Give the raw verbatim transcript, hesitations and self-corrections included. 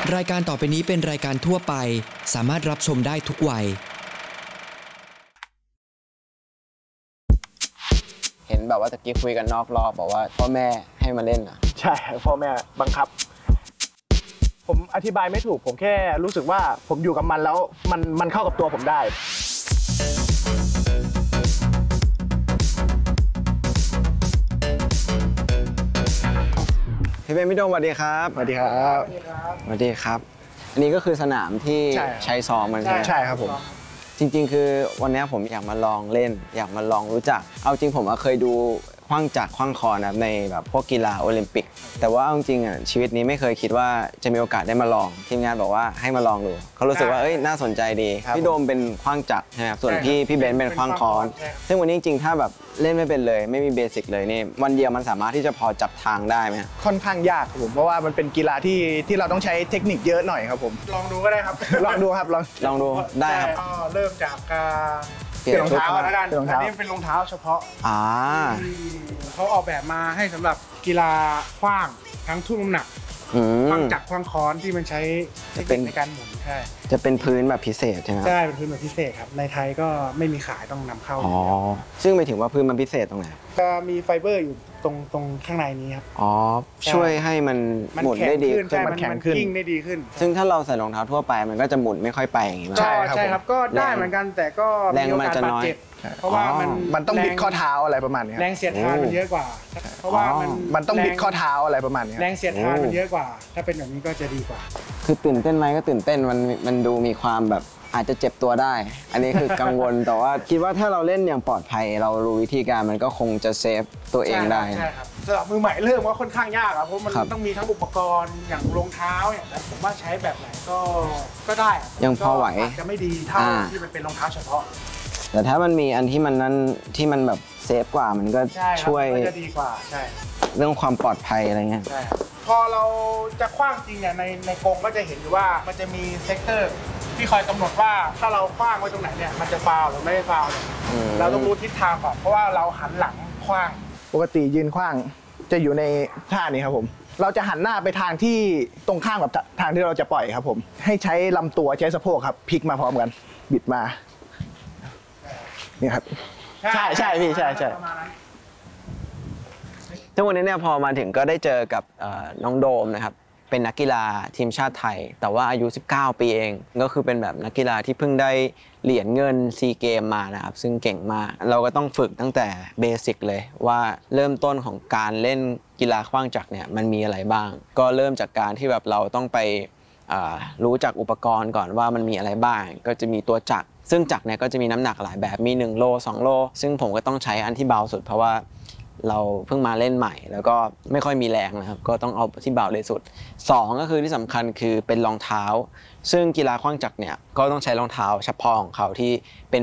รายการต่อไปนี้เป็นรายการทั่วไปสามารถรับชมได้ทุกวัยเห็นแบบว่าตะกี้คุยกันนอกรอบบอกว่าพ่อแม่ให้มาเล่นอ่ะใช่พ่อแม่บังคับผมอธิบายไม่ถูกผมแค่รู้สึกว่าผมอยู่กับมันแล้วมันมันเข้ากับตัวผมได้พี่เบนพี่โดมสวัสดีครับสวัสดีครับสวัสดีครับอันนี้ก็คือสนามที่ใช้ซ้อมมันใช่ไหมใช่ครับผมจริงๆคือวันนี้ผมอยากมาลองเล่นอยากมาลองรู้จักเอาจริงผมเคยดูขว้างจักรขว้างคอนะในแบบพวกกีฬาโอลิมปิกแต่ว่าจริงๆอ่ะชีวิตนี้ไม่เคยคิดว่าจะมีโอกาสได้มาลองทีมงานบอกว่าให้มาลองดูเขารู้สึกว่าเอ้ยน่าสนใจดีพี่โดมเป็นขว้างจักรนะครับส่วนพี่พี่เบนเป็นขว้างคอนซึ่งวันนี้จริงๆถ้าแบบเล่นไม่เป็นเลยไม่มีเบสิกเลยนี่วันเดียวมันสามารถที่จะพอจับทางได้ไหมค่อนข้างยากครับผมเพราะว่ามันเป็นกีฬาที่ที่เราต้องใช้เทคนิคเยอะหน่อยครับผมลองดูก็ได้ครับลองดูครับลองลองดูได้ครับก็เริ่มจากการเปลี่ยนรองเท้าแล้วกันอันนี้เป็นรองเท้าเฉพาะอ่าเขาออกแบบมาให้สำหรับกีฬาขว้างทั้งทุ่นน้ำหนักขว้างจักรขว้างค้อนที่มันใช้เทคนิคในการหมุนใช่จะเป็นพื้นแบบพิเศษใช่ไหมใช่เป็นพื้นแบบพิเศษครับในไทยก็ไม่มีขายต้องนำเข้าอ๋อซึ่งหมายถึงว่าพื้นมันพิเศษตรงไหนก็มีไฟเบอร์อยู่ตรงตรงข้างในนี้ครับอ๋อช่วยให้มันหมุนได้ดีขึ้นมันแข็งขึ้นได้ดีขึ้นซึ่งถ้าเราใส่รองเท้าทั่วไปมันก็จะหมุนไม่ค่อยไปอย่างนี้ใช่ใช่ครับก็ได้เหมือนกันแต่ก็แรงมันจะน้อยเพราะว่ามันมันต้องบิดข้อเท้าอะไรประมาณนี้แรงเสียดทานมันเยอะกว่าเพราะว่ามันมันต้องบิดข้อเท้าอะไรประมาณนี้แรงเสียดทานมันเยอะกว่าถ้าเป็นแบบนี้ก็จะดีกว่าคือตื่นเต้นไหมก็ตื่นเต้นมันมันดูมีความแบบอาจจะเจ็บตัวได้อันนี้คือกังวลแต่ว่าคิดว่าถ้าเราเล่นอย่างปลอดภัยเรารู้วิธีการมันก็คงจะเซฟตัวเองได้ใช่ครับสำหรับมือใหม่เริ่มว่าค่อนข้างยากครับเพราะมันต้องมีทั้งอุปกรณ์อย่างรองเท้าเนี่ยแต่ผมว่าใช้แบบไหนก็ก็ได้ยังพอไหวจะไม่ดีเท่าที่มันเป็นรองเท้าเฉพาะแต่ถ้ามันมีอันที่มันนั้นที่มันแบบเซฟกว่ามันก็ช่วยจะดีกว่าใช่เรื่องความปลอดภัยอะไรเงี้ยใช่พอเราจะคว้างจริงเนี่ยในในกรงก็จะเห็นอยู่ว่ามันจะมีเซกเตอร์ที่คอยกำหนดว่าถ้าเราคว้างไว้ตรงไหนเนี่ยมันจะฟาวหรือไม่ได้ฟาวเราต้องรู้ทิศทางก่อนเพราะว่าเราหันหลังคว้างปกติยืนคว้างจะอยู่ในท่านี้ครับผมเราจะหันหน้าไปทางที่ตรงข้ามกับทางที่เราจะปล่อยครับผมให้ใช้ลำตัวใช้สะโพกครับพลิกมาพร้อมกันบิดมานี่ครับใช่ใช่พี่ใช่ใช่ซึ่งวันนี้เนี่ยพอมาถึงก็ได้เจอกับน้องโดมนะครับเป็นนักกีฬาทีมชาติไทยแต่ว่าอายุสิบเก้าปีเองก็คือเป็นแบบนักกีฬาที่เพิ่งได้เหรียญเงินซีเกมมานะครับซึ่งเก่งมากเราก็ต้องฝึกตั้งแต่เบสิกเลยว่าเริ่มต้นของการเล่นกีฬาขว้างจักรเนี่ยมันมีอะไรบ้างก็เริ่มจากการที่แบบเราต้องไปรู้จักอุปกรณ์ก่อนว่ามันมีอะไรบ้างก็จะมีตัวจักรซึ่งจักรเนี่ยก็จะมีน้ำหนักหลายแบบมีหนึ่งโลสองโลซึ่งผมก็ต้องใช้อันที่เบาสุดเพราะว่าเราเพิ่งมาเล่นใหม่แล้วก็ไม่ค่อยมีแรงนะครับก็ต้องเอาที่เบาเลยสุดสองก็คือที่สำคัญคือเป็นรองเท้าซึ่งกีฬาขว้างจักรเนี่ยก็ต้องใช้รองเท้าเฉพาะของเขาที่เป็น